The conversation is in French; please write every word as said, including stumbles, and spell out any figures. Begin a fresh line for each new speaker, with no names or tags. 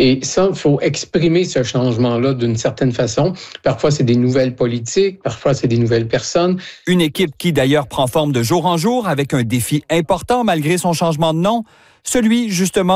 Et ça, il faut exprimer ce changement-là d'une certaine façon. Parfois, c'est des nouvelles politiques, parfois, c'est des nouvelles personnes.
Une équipe qui, d'ailleurs, prend forme de jour en jour avec un défi important malgré son changement de nom, celui, justement,